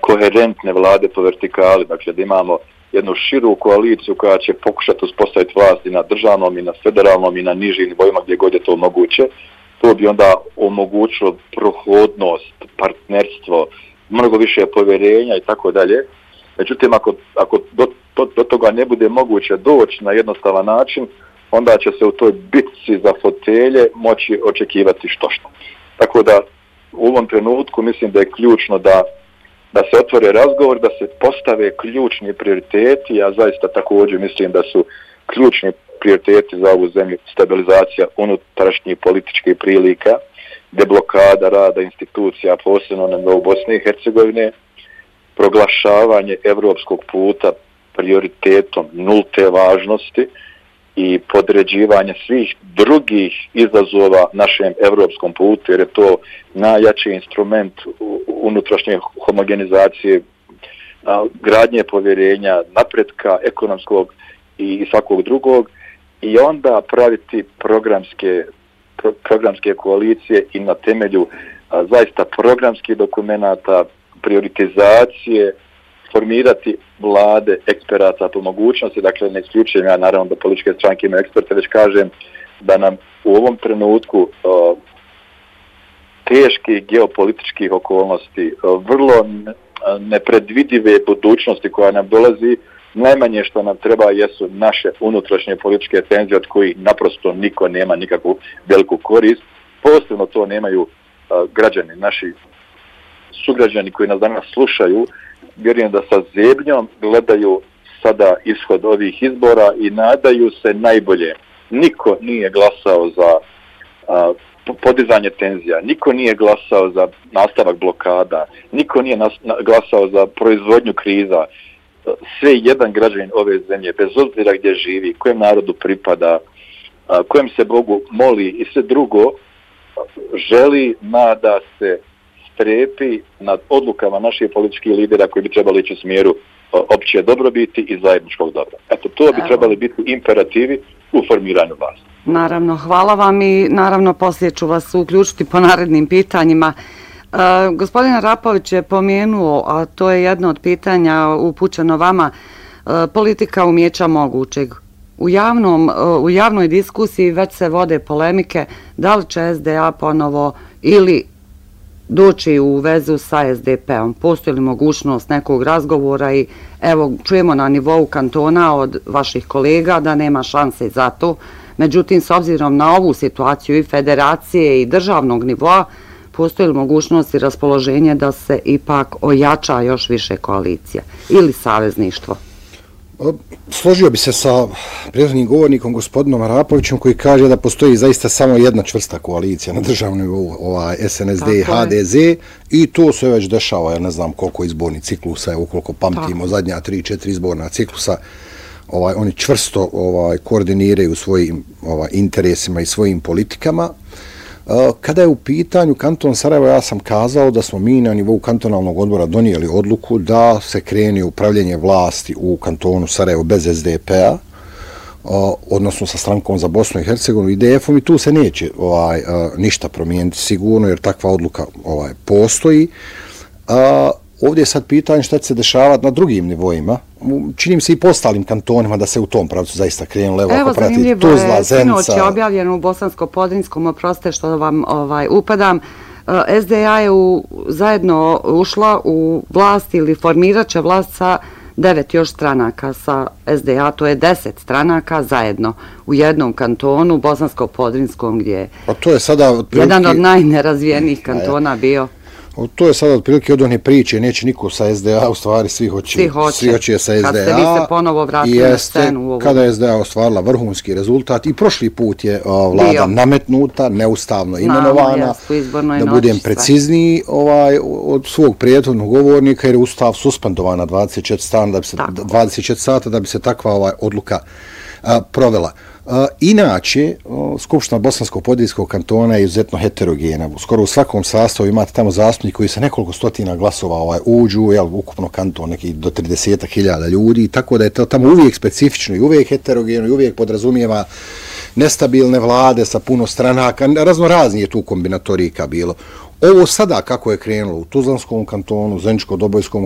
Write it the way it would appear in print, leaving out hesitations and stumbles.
koherentne vlade po vertikali, dakle da imamo jednu širu koaliciju koja će pokušati uspostaviti vlast i na državnom i na federalnom i na nižim nivoima gdje god je to moguće. To bi onda omogućilo prohodnost, partnerstvo, mnogo više povjerenja i tako dalje. Međutim, ako do toga ne bude moguće doći na jednostavan način, onda će se u toj bitci za fotelje moći očekivati što. Tako da u ovom trenutku mislim da je ključno da se otvore razgovor, da se postave ključni prioriteti. Ja zaista također mislim da su ključni prioriteti za ovu zemlju stabilizacija unutrašnjih političkih prilika, deblokada rada institucija, posebno na nivou Bosne i Hercegovine, proglašavanje evropskog puta prioritetom nulte važnosti i podređivanje svih drugih izazova našem evropskom putu, jer je to najjači instrument unutrašnje homogenizacije, gradnje povjerenja, napretka ekonomskog i svakog drugog, i onda praviti programske koalicije i na temelju zaista programskih dokumenata, prioritizacije, formirati vlade eksperata po mogućnosti. Dakle, ne isključujem ja naravno da političke stranke imaju eksperte, već kažem da nam u ovom trenutku teških geopolitičkih okolnosti, vrlo nepredvidive budućnosti koja nam dolazi, najmanje što nam treba jesu naše unutrašnje političke tenzije od kojih naprosto niko nema nikakvu veliku korist. Posebno to nemaju građani, naši sugrađani koji nas danas slušaju. Vjerujem da sa zebnjom gledaju sada ishod ovih izbora i nadaju se najbolje. Niko nije glasao za podizanje tenzija, niko nije glasao za nastavak blokada, niko nije glasao za proizvodnju kriza. Sve jedan građanin ove zemlje, bez obzira gdje živi, kojem narodu pripada, kojem se Bogu moli i sve drugo, želi, nada se, strepi nad odlukama naših političkih lidera koji bi trebali ići u smjeru opće dobrobiti i zajedničkog dobra. Eto, to bi trebali biti imperativi u formiranju vlasti. Naravno, hvala vam i naravno poslije ću vas uključiti po narednim pitanjima. Gospodin Arapović je pomenuo, a to je jedno od pitanja upućeno vama, politika umijeća mogućeg. U javnoj diskusiji već se vode polemike da li će SDA ponovo ili doći u vezu sa SDP-om. Postoji li mogućnost nekog razgovora i evo čujemo na nivou kantona od vaših kolega da nema šanse za to. Međutim, s obzirom na ovu situaciju i federacije i državnog nivoa, postoji li mogućnost i raspoloženje da se ipak ojača još više koalicija ili savezništvo? Složio bi se sa prethodnim govornikom gospodinom Arapovićem koji kaže da postoji zaista samo jedna čvrsta koalicija na državnom nivou, SNSD i HDZ, i to se već dešava, ja ne znam koliko izbornih ciklusa, ukoliko pamtimo zadnja 3-4 izborna ciklusa, oni čvrsto koordiniraju svojim interesima i svojim politikama. Kada je u pitanju kanton Sarajevo, ja sam kazao da smo mi na nivou kantonalnog odbora donijeli odluku da se krene upravljanje vlasti u kantonu Sarajevo bez SDP-a, odnosno sa strankom za Bosnu i Hercegovinu i IDF-om, i tu se neće ništa promijeniti sigurno jer takva odluka postoji. Ovdje je sad pitanje šta će se dešavati na drugim nivoima. Činim se i po ostalim kantonima da se u tom pravcu zaista krenuli. Evo, zanimljivo je, sinoć je objavljeno u Bosansko-Podrinjskom, oprostite što vam upadam, SDA je zajedno ušla u vlast ili formirat će vlast sa 9 još stranaka sa SDA, to je 10 stranaka zajedno u jednom kantonu, Bosansko-Podrinjskom, gdje je jedan od najnerazvijenijih kantona bio. To je sada otprilike od one priče, neće niko sa SDA, u stvari svi hoće sa SDA. Kad ste vi se ponovo vratili na scenu. Kada je SDA ostvarila vrhunski rezultat i prošli put je vlada nametnuta, neustavno imenovana, da budem precizniji od svog prijetodnog govornika, jer je Ustav suspendovan na 24 sata da bi se takva odluka provela. Inače, Skupština Bosansko-Podrinjskog kantona je izuzetno heterogena. Skoro u svakom sastavu imate tamo zastupniki koji sa nekoliko stotina glasova uđu, ukupno kanton nekih do 30.000 ljudi, tako da je to tamo uvijek specifično i uvijek heterogeno i uvijek podrazumijeva nestabilne vlade sa puno stranaka, raznorazni je tu kombinatorika bilo. Ovo sada kako je krenulo u Tuzlanskom kantonu, Zeničko-Dobojskom